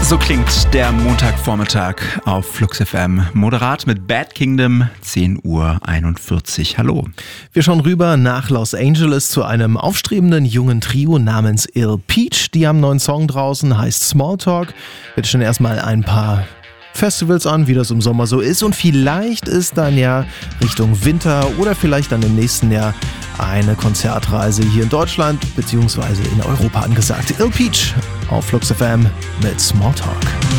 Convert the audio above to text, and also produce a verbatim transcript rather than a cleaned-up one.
So klingt der Montagvormittag auf Flux F M. Moderat mit Bad Kingdom, zehn Uhr einundvierzig. Hallo. Wir schauen rüber nach Los Angeles zu einem aufstrebenden jungen Trio namens Ill Peach. Die haben einen neuen Song draußen, heißt Smalltalk. Wir stellen erstmal ein paar Festivals an, wie das im Sommer so ist. Und vielleicht ist dann ja Richtung Winter oder vielleicht dann im nächsten Jahr eine Konzertreise hier in Deutschland bzw. in Europa angesagt. Ill Peach auf Flux F M mit Smalltalk.